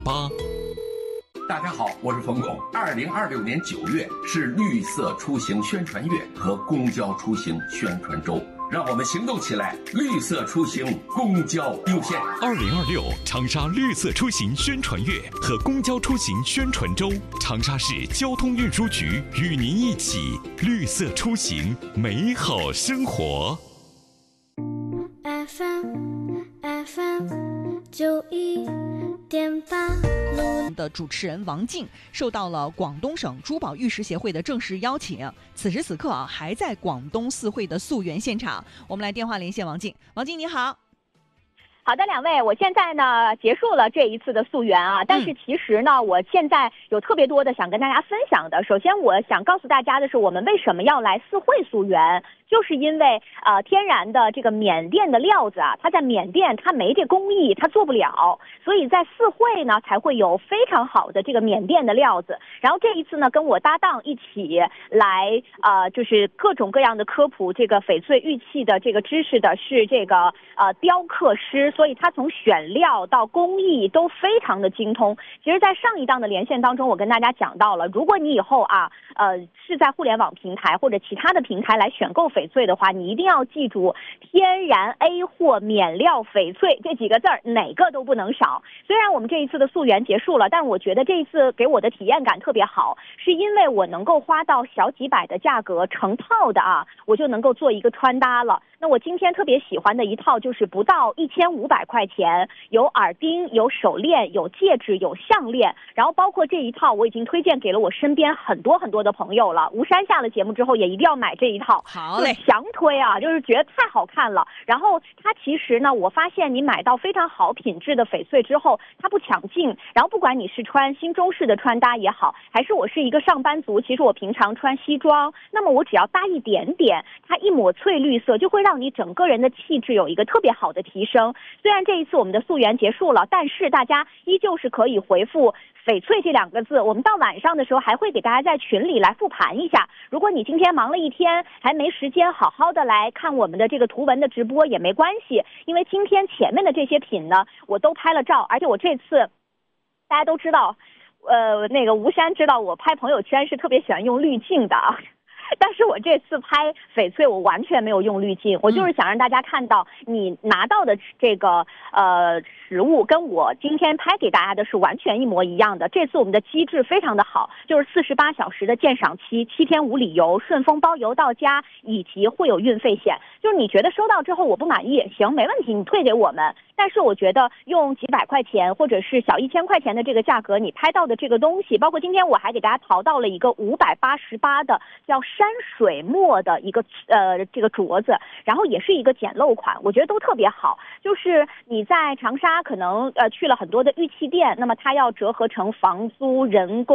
8。 大家好，我是冯巩。2026年9月是绿色出行宣传月和公交出行宣传周，让我们行动起来，绿色出行公交优先。 2026长沙绿色出行宣传月和公交出行宣传周，长沙市交通运输局与您一起绿色出行，美好生活。 FM 91.8。 的主持人王静受到了广东省珠宝玉石协会的正式邀请，此时此刻还在广东四会的溯源现场。我们来电话连线王静。王静你好。 好的，两位，我现在呢结束了这一次的溯源啊，但是其实呢，我现在有特别多的想跟大家分享的。首先，我想告诉大家的是，我们为什么要来四会溯源，就是因为天然的这个缅甸的料子啊，它在缅甸它没这工艺，它做不了，所以在四会呢才会有非常好的这个缅甸的料子。然后这一次呢，跟我搭档一起来就是各种各样的科普这个翡翠玉器的这个知识的是这个雕刻师。所以他从选料到工艺都非常的精通。其实在上一档的连线当中，我跟大家讲到了，如果你以后是在互联网平台或者其他的平台来选购翡翠的话，你一定要记住天然 A 货免料翡翠这几个字儿，哪个都不能少。虽然我们这一次的溯源结束了，但我觉得这一次给我的体验感特别好，是因为我能够花到小几百的价格成套的我就能够做一个穿搭了。那我今天特别喜欢的一套就是不到1500块钱，有耳钉，有手链，有戒指，有项链，然后包括这一套我已经推荐给了我身边很多很多的朋友了。吴山下了节目之后也一定要买这一套， 好嘞， 强推就是觉得太好看了。然后它其实呢，我发现你买到非常好品质的翡翠之后，它不抢镜，然后不管你是穿新中式的穿搭也好，还是我是一个上班族，其实我平常穿西装，那么我只要搭一点点，它一抹翠绿色就会让你整个人的气质有一个特别好的提升。虽然这一次我们的溯源结束了，但是大家依旧是可以回复翡翠这2个字，我们到晚上的时候还会给大家在群里来复盘一下。如果你今天忙了一天还没时间好好的来看我们的这个图文的直播也没关系，因为今天前面的这些品呢我都拍了照，而且我这次大家都知道那个吴山知道我拍朋友圈是特别喜欢用滤镜的但是我这次拍翡翠我完全没有用滤镜，我就是想让大家看到你拿到的这个实物跟我今天拍给大家的是完全一模一样的。这次我们的机制非常的好，就是48小时的鉴赏期，7天无理由，顺丰包邮到家，以及会有运费险。就是你觉得收到之后我不满意，行，没问题，你退给我们。但是我觉得用几百块钱或者是小1000块钱的这个价格，你拍到的这个东西，包括今天我还给大家淘到了一个588的叫山水墨的一个这个镯子，然后也是一个简陋款，我觉得都特别好。就是你在长沙可能去了很多的玉器店，那么它要折合成房租、人工